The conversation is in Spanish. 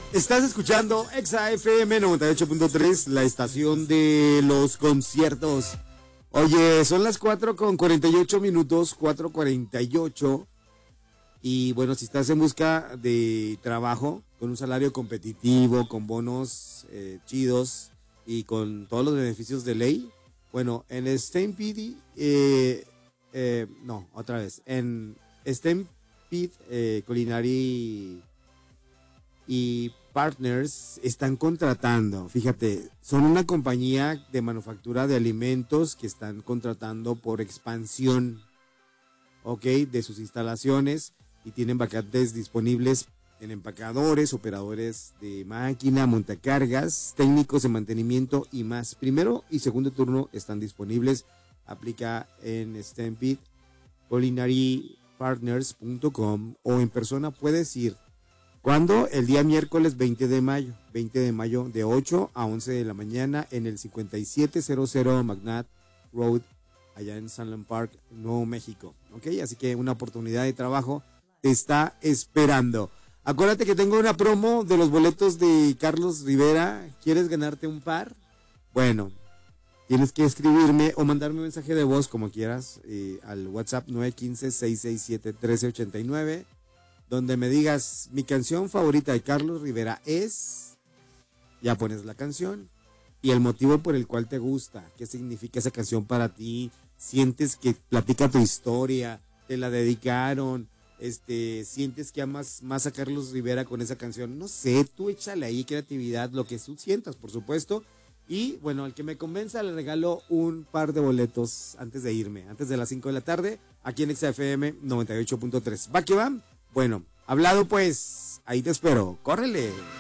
Estás escuchando Exa FM 98.3, la estación de los conciertos. Oye, son las 4:48, 4:48. Y bueno, si estás en busca de trabajo, con un salario competitivo, con bonos chidos y con todos los beneficios de ley, bueno, en Stampede, en Stampede Culinary y Partners están contratando, fíjate, son una compañía de manufactura de alimentos que están contratando por expansión, ok, de sus instalaciones y tienen vacantes disponibles en empacadores, operadores de máquina, montacargas, técnicos de mantenimiento y más. Primero y segundo turno están disponibles. Aplica en StampedeCulinaryPartners.com o en persona puedes ir. ¿Cuándo? El día miércoles 20 de mayo, de 8 a 11 de la mañana en el 5700 McNatt Road, allá en Sunland Park, Nuevo México. ¿Ok? Así que una oportunidad de trabajo te está esperando. Acuérdate que tengo una promo de los boletos de Carlos Rivera. ¿Quieres ganarte un par? Bueno, tienes que escribirme o mandarme un mensaje de voz como quieras al WhatsApp 915-667-1389, donde me digas mi canción favorita de Carlos Rivera es, ya pones la canción y el motivo por el cual te gusta, qué significa esa canción para ti, sientes que platica tu historia, te la dedicaron, sientes que amas más a Carlos Rivera con esa canción, no sé, tú échale ahí creatividad, lo que tú sientas, por supuesto. Y bueno, al que me convenza le regalo un par de boletos antes de irme, antes de las 5 de la tarde, aquí en XFM 98.3. ¿Va que va? Bueno, hablado pues, ahí te espero, córrele.